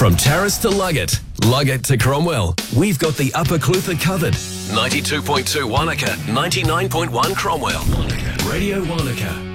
From Terrace to Luggett, Luggett to Cromwell, we've got the Upper Clutha covered. 92.2 Wanaka, 99.1 Cromwell. Radio Wanaka.